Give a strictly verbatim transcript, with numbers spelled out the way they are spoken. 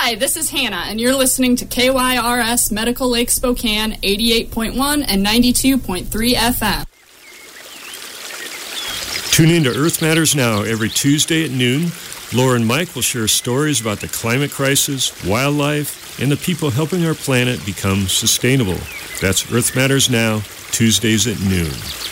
Hi, this is Hannah, and you're listening to K Y R S Medical Lake Spokane eighty-eight point one and ninety-two point three F M. Tune in to Earth Matters Now every Tuesday at noon. Laura and Mike will share stories about the climate crisis, wildlife, and the people helping our planet become sustainable. That's Earth Matters Now, Tuesdays at noon.